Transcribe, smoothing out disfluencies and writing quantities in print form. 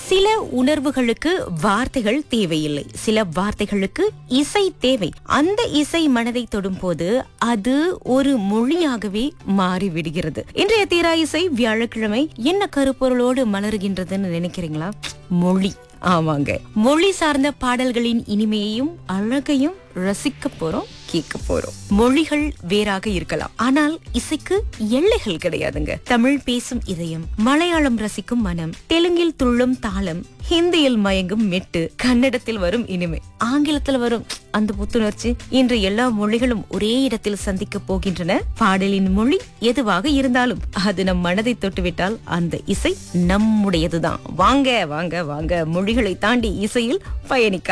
சில உணர்வுகளுக்கு வார்த்தைகள் தேவையில்லை, சில வார்த்தைகளுக்கு இசை தேவை. அந்த இசை மனதை தொடும்போது அது ஒரு மொழியாகவே மாறிவிடுகிறது. இன்றைய தீரா இசை வியாழக்கிழமை என்ன கருப்பொருளோடு மலர்கின்றதுன்னு நினைக்கிறீங்களா? மொழி. ஆமாங்க, மொழி சார்ந்த பாடல்களின் இனிமையையும் அழகையும் ரசிக்க போறோம், கேட்க போறோம். மொழிகள் வேறாக இருக்கலாம், ஆனால் இசைக்கு எல்லைகள் கிடையாதுங்க. தமிழ் பேசும் இதயம், மலையாளம் ரசிக்கும் மனம், தெலுங்கில் துள்ளும் தாளம், ஹிந்தியில் மயங்கும் மெட்டு, கன்னடத்தில் வரும் இனிமை, ஆங்கிலத்தில் வரும் அந்த புத்துணர்ச்சி. இன்று எல்லா மொழிகளும் ஒரே இடத்தில் சந்திக்க போகின்றன. பாடலின் மொழி எதுவாக இருந்தாலும் அது நம் மனதை தொட்டுவிட்டால் அந்த இசை நம்முடையதுதான். வாங்க வாங்க வாங்க, மொழிகளை தாண்டி இசையில் பயணிக்க